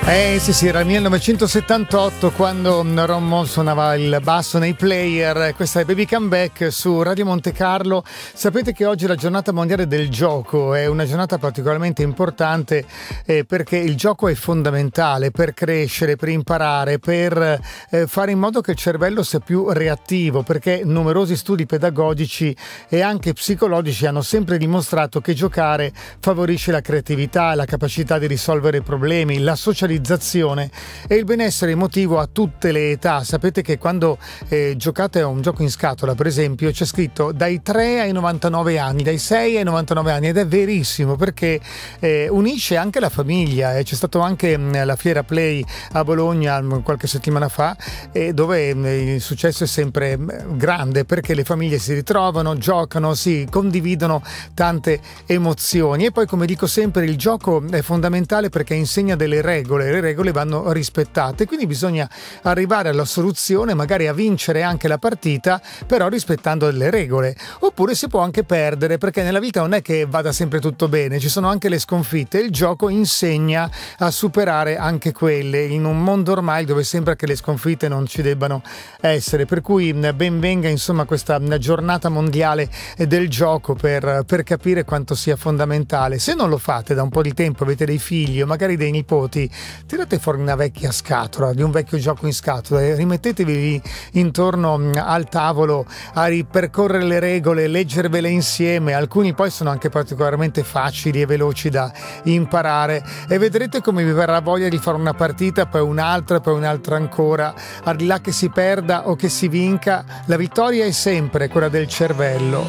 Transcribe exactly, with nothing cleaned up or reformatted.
Eh sì sì, era il millenovecentosettantotto quando Ron Moll suonava il basso nei Player. Questa è Baby Come Back su Radio Monte Carlo. Sapete che oggi è la giornata mondiale del gioco, è una giornata particolarmente importante eh, perché il gioco è fondamentale per crescere, per imparare, per eh, fare in modo che il cervello sia più reattivo, perché numerosi studi pedagogici e anche psicologici hanno sempre dimostrato che giocare favorisce la creatività, la capacità di risolvere problemi, la socializzazione e il benessere emotivo a tutte le età. Sapete che quando eh, giocate a un gioco in scatola, per esempio, c'è scritto dai tre ai novantanove anni, dai sei ai novantanove anni, ed è verissimo perché eh, unisce anche la famiglia. Eh. C'è stato anche mh, la Fiera Play a Bologna mh, qualche settimana fa, eh, dove mh, il successo è sempre mh, grande perché le famiglie si ritrovano, giocano, si condividono tante emozioni. E poi, come dico sempre, il gioco è fondamentale perché insegna delle regole. Le regole vanno rispettate, quindi bisogna arrivare alla soluzione, magari a vincere anche la partita, però rispettando le regole. Oppure si può anche perdere, perché nella vita non è che vada sempre tutto bene, ci sono anche le sconfitte. Il gioco insegna a superare anche quelle in un mondo ormai dove sembra che le sconfitte non ci debbano essere, per cui ben venga insomma questa giornata mondiale del gioco per, per capire quanto sia fondamentale. Se non lo fate da un po' di tempo, avete dei figli o magari dei nipoti, tirate fuori una vecchia scatola di un vecchio gioco in scatola e rimettetevi intorno al tavolo a ripercorrere le regole, leggervele insieme. Alcuni poi sono anche particolarmente facili e veloci da imparare e vedrete come vi verrà voglia di fare una partita, poi un'altra, poi un'altra ancora. Al di là che si perda o che si vinca, la vittoria è sempre quella del cervello.